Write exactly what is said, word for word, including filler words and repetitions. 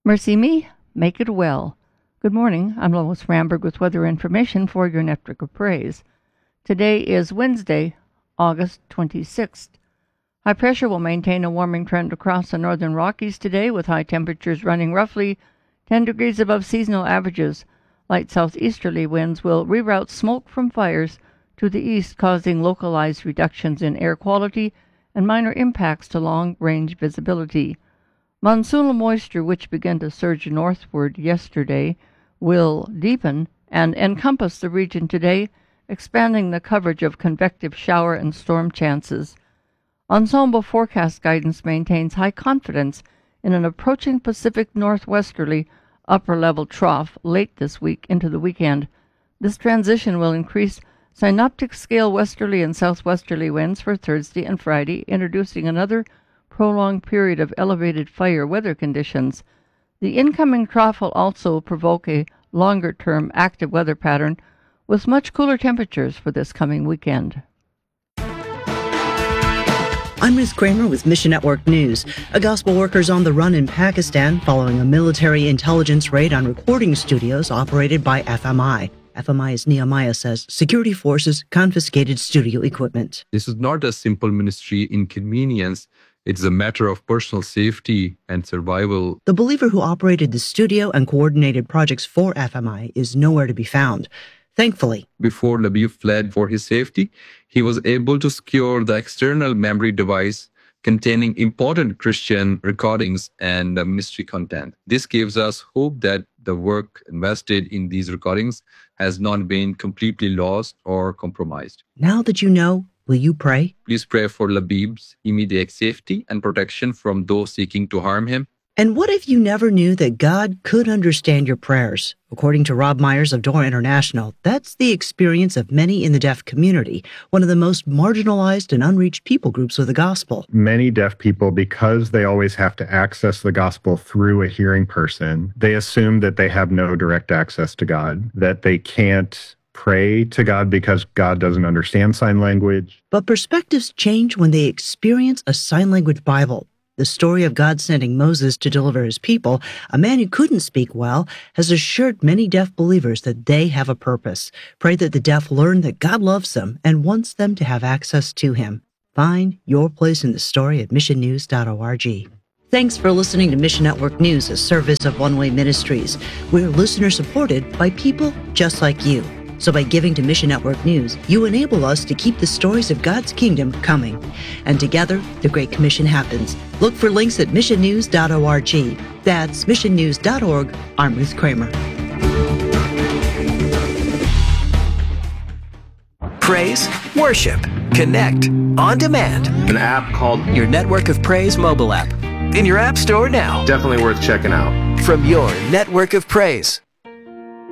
Mercy me, make it well. Good morning, I'm Lois Ramberg with weather information for your Network of Praise. Today is Wednesday, August twenty-sixth. High pressure will maintain a warming trend across the northern Rockies today, with high temperatures running roughly ten degrees above seasonal averages. Light southeasterly winds will reroute smoke from fires to the east, causing localized reductions in air quality and minor impacts to long-range visibility. Monsoonal moisture, which began to surge northward yesterday, will deepen and encompass the region today, expanding the coverage of convective shower and storm chances. Ensemble forecast guidance maintains high confidence in an approaching Pacific northwesterly upper-level trough late this week into the weekend. This transition will increase synoptic scale westerly and southwesterly winds for Thursday and Friday, introducing another prolonged period of elevated fire weather conditions. The incoming trough will also provoke a longer-term active weather pattern with much cooler temperatures for this coming weekend. I'm Ruth Kramer with Mission Network News. A gospel worker's on the run in Pakistan following a military intelligence raid on recording studios operated by F M I. F M I's Nehemiah says security forces confiscated studio equipment. This is not a simple ministry inconvenience. It's a matter of personal safety and survival. The believer who operated the studio and coordinated projects for F M I is nowhere to be found. Thankfully, before Labib fled for his safety, he was able to secure the external memory device containing important Christian recordings and uh, ministry content. This gives us hope that the work invested in these recordings has not been completely lost or compromised. Now that you know, will you pray? Please pray for Labib's immediate safety and protection from those seeking to harm him. And what if you never knew that God could understand your prayers? According to Rob Myers of Door International, that's the experience of many in the deaf community, one of the most marginalized and unreached people groups with the gospel. Many deaf people, because they always have to access the gospel through a hearing person, they assume that they have no direct access to God, that they can't pray to God because God doesn't understand sign language. But perspectives change when they experience a sign language Bible. The story of God sending Moses to deliver his people, a man who couldn't speak well, has assured many deaf believers that they have a purpose. Pray that the deaf learn that God loves them and wants them to have access to him. Find your place in the story at mission news dot org. Thanks for listening to Mission Network News, a service of One Way Ministries. We're listener-supported by people just like you. So by giving to Mission Network News, you enable us to keep the stories of God's kingdom coming. And together, the Great Commission happens. Look for links at mission news dot org. That's mission news dot org. I'm Ruth Kramer. Praise, worship, connect, on demand. An app called Your Network of Praise mobile app. In your app store now. Definitely worth checking out. From your Network of Praise.